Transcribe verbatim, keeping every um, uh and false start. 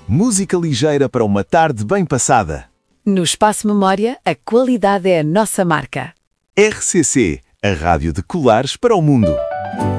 Música ligeira para uma tarde bem passada. No Espaço Memória, a qualidade é a nossa marca. R C C, a rádio de colares para o mundo.